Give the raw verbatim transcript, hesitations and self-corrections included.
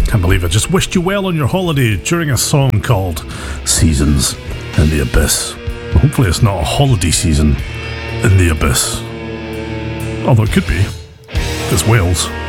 Can't believe I just wished you well on your holiday during a song called Seasons in the Abyss. Hopefully it's not a holiday season in the abyss. Although it could be. It's Wales.